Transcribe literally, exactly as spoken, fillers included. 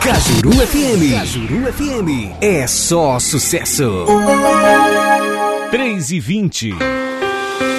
Cajuru F M. Cajuru F M. É só sucesso. três e vinte.